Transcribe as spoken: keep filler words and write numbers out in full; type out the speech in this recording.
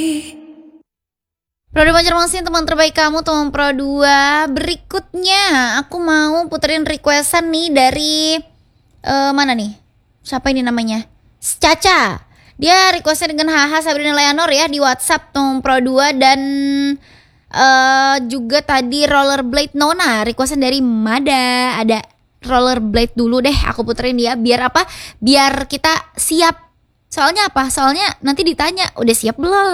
Pro dua Banjarmasin, teman terbaik kamu, teman Pro dua. Berikutnya aku mau puterin requestan nih dari uh, mana nih? Siapa ini namanya? Caca. Dia requestnya dengan Haha Sabrina Leonor ya di WhatsApp teman Pro dua. Dan uh, juga tadi Rollerblade Nona, requestan dari Mada. Ada Rollerblade dulu deh, aku puterin dia. Biar apa? Biar kita siap. Soalnya apa? Soalnya nanti ditanya, udah siap belum?